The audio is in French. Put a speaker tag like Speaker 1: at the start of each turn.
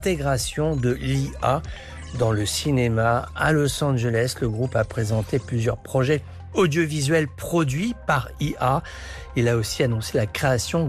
Speaker 1: l'intégration de l'IA dans le cinéma. À Los Angeles, le groupe a présenté plusieurs projets audiovisuels produits par IA. Il a aussi annoncé la création